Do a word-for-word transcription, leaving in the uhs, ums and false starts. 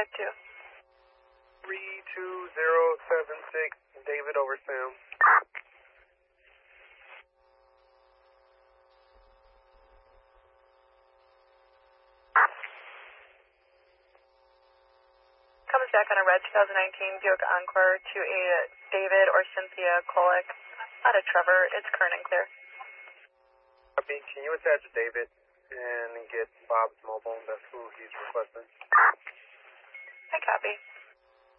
contact two. three two zero seven six, David over Sam. Comes back on a red twenty nineteen Buick Encore to a David or Cynthia Kolick out of Trevor. It's current and clear. Copy. Can you attach David and get Bob's mobile? That's who he's requesting. I copy.